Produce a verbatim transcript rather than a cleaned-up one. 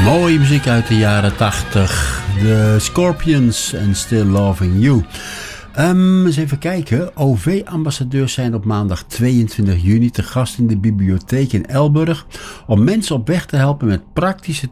Mooie muziek uit de jaren tachtig. De Scorpions en Still Loving You. Um, eens even kijken. O V-ambassadeurs zijn op maandag tweeëntwintig juni te gast in de bibliotheek in Elburg om mensen op weg te helpen met praktische